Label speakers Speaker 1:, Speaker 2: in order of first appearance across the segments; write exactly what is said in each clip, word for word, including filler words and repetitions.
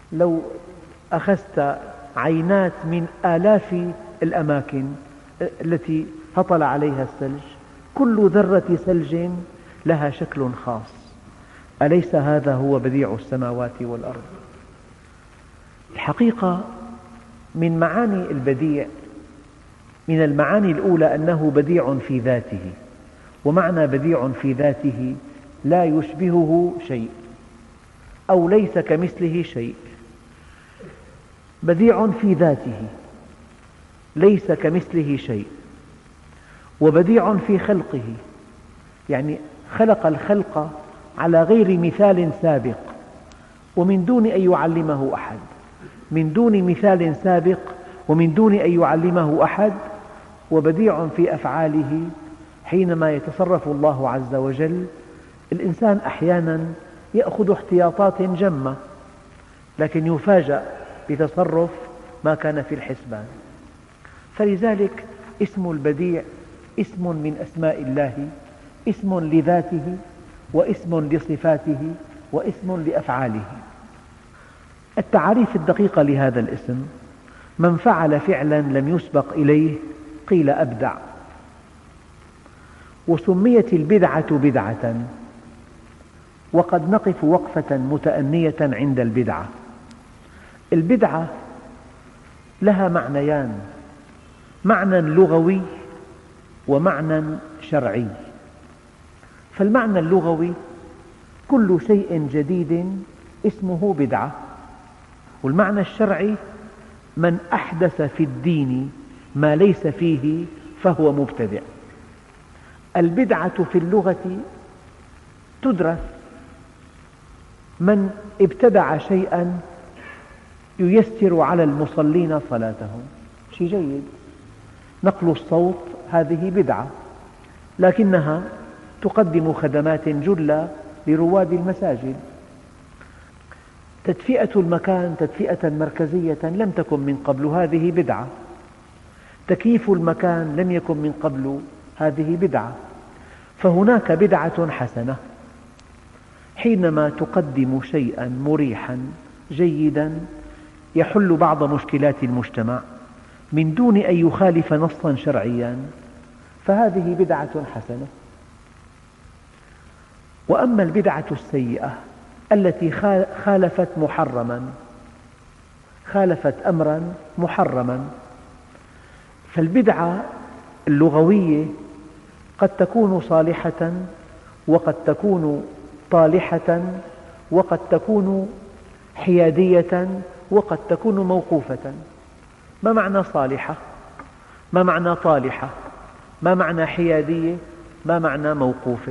Speaker 1: لو أخذت عينات من آلاف الأماكن التي هطل عليها الثلج، كل ذرة ثلج لها شكل خاص. أليس هذا هو بديع السماوات والأرض؟ الحقيقة من معاني البديع، من المعاني الأولى أنه بديع في ذاته، ومعنى بديع في ذاته لا يشبهه شيء أو ليس كمثله شيء. بديع في ذاته ليس كمثله شيء، وبديع في خلقه، يعني خلق الخلق على غير مثال سابق ومن دون أن يعلمه أحد، من دون مثال سابق ومن دون أن يعلمه أحد. وبديع في أفعاله، حينما يتصرف الله عز وجل الإنسان أحيانا يأخذ احتياطات جمة، لكن يفاجأ بتصرف ما كان في الحسبان. فلذلك اسم البديع اسم من أسماء الله، اسم لذاته واسم لصفاته واسم لأفعاله. التعريف الدقيقة لهذا الاسم: من فعل فعلا لم يسبق إليه قيل أبدع. وسميت البدعة بدعة، وقد نقف وقفة متأنية عند البدعة. البدعة لها معنيان: معنى لغوي ومعنى شرعي. فالمعنى اللغوي كل شيء جديد اسمه بدعة، والمعنى الشرعي من أحدث في الدين ما ليس فيه فهو مبتدع. البدعة في اللغة تدرس من ابتدع شيئا ييسر على المصلين صلاتهم، شيء جيد. نقل الصوت هذه بدعة، لكنها تقدم خدمات جلة لرواد المساجد. تدفئة المكان تدفئة مركزية لم تكن من قبل، هذه بدعة. تكييف المكان لم يكن من قبل، هذه بدعة. فهناك بدعة حسنة حينما تقدم شيئا مريحا جيدا يحل بعض مشكلات المجتمع من دون أن يخالف نصا شرعيا، فهذه بدعة حسنة. وأما البدعة السيئة التي خالفت محرما، خالفت أمرا محرما، فالبدعة اللغوية قد تكون صالحة وقد تكون طالحة وقد تكون حيادية وقد تكون موقوفة. ما معنى صالحة؟ ما معنى طالحة؟ ما معنى حيادية؟ ما معنى موقوفة؟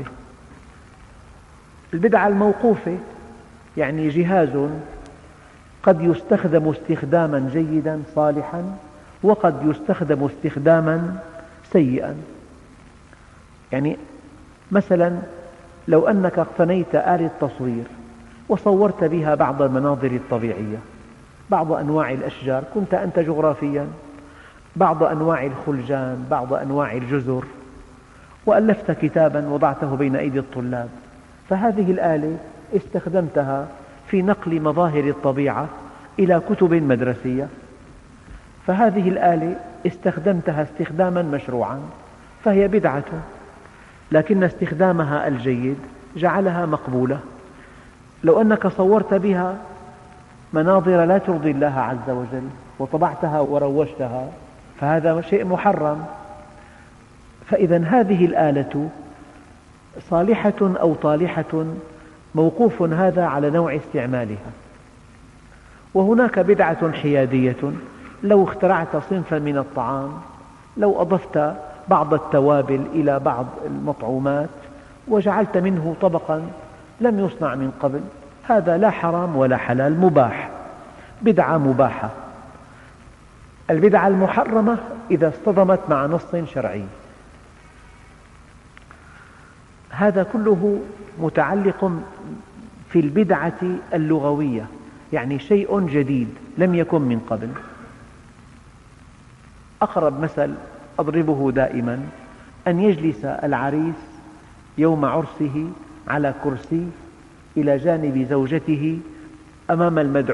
Speaker 1: البدعة الموقوفة يعني جهاز قد يستخدم استخداما جيدا صالحا وقد يستخدم استخداما سيئا. يعني مثلا لو أنك اقتنيت آلة تصوير وصورت بها بعض المناظر الطبيعية، بعض أنواع الأشجار، كنت أنت جغرافيا، بعض أنواع الخلجان، بعض أنواع الجزر، وألفت كتابا وضعته بين أيدي الطلاب، فهذه الآلة استخدمتها في نقل مظاهر الطبيعة إلى كتب مدرسية، فهذه الآلة استخدمتها استخداما مشروعا، فهي بدعة، لكن استخدامها الجيد جعلها مقبولة. لو أنك صورت بها مناظر لا ترضي الله عز وجل وطبعتها وروجتها، فهذا شيء محرم. فإذا هذه الآلة صالحة أو طالحة موقوف هذا على نوع استعمالها. وهناك بدعة حيادية، لو اخترعت صنفا من الطعام، لو أضفت بعض التوابل إلى بعض المطعومات وجعلت منه طبقا لم يصنع من قبل، هذا لا حرام ولا حلال، مباح، بدعة مباحة. البدعة المحرمة إذا اصطدمت مع نص شرعي. هذا كله متعلق في البدعة اللغوية، يعني شيء جديد لم يكن من قبل. أقرب مثل أضربه دائما أن يجلس العريس يوم عرسه على كرسي إلى جانب زوجته أمام المدعو